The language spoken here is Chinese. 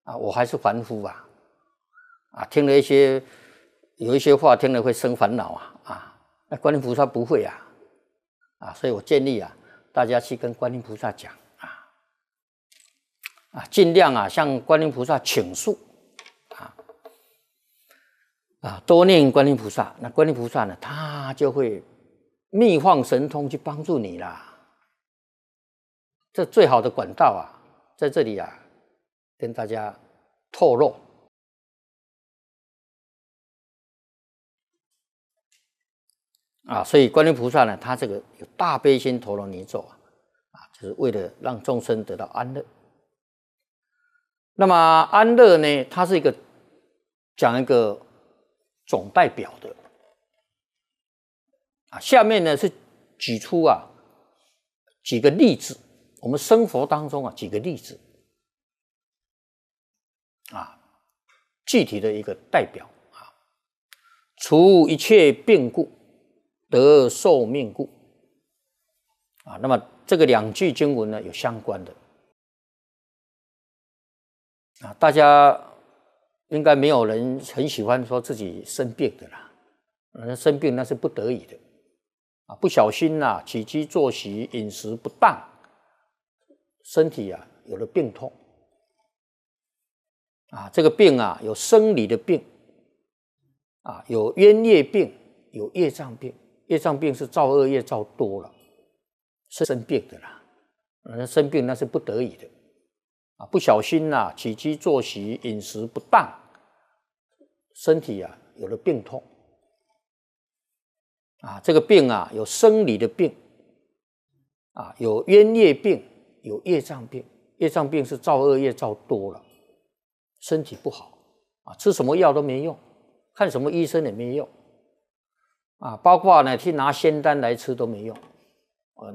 我还是凡夫听了有一些话听了会生烦恼那观音菩萨不会所以我建议大家去跟观音菩萨讲尽量向观音菩萨倾诉多念观音菩萨，那观音菩萨呢，他就会秘放神通去帮助你啦。这最好的管道在这里跟大家透露所以观音菩萨呢，他这个有大悲心陀罗尼咒就是为了让众生得到安乐。那么安乐呢，它是讲一个总代表的下面呢是举出几个例子，我们生活当中几个例子具体的一个代表除一切病故，得寿命故那么这个2句经文呢有相关的大家应该没有人很喜欢说自己生病的啦，生病那是不得已的不小心起居作息饮食不当，身体有了病痛这个病有生理的病有冤业病，有业障病。业障病是造恶业造多了，是生病的啦，生病那是不得已的不小心起居作息饮食不当，身体有了病痛这个病有生理的病有冤业病，有业障病。业障病是造恶业造多了，身体不好吃什么药都没用，看什么医生也没用包括呢去拿仙丹来吃都没用